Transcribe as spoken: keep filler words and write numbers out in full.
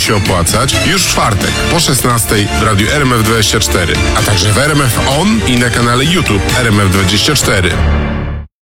się opłacać już w czwartek po szesnastej w radiu R M F dwadzieścia cztery, a także w R M F On i na kanale YouTube R M F dwadzieścia cztery.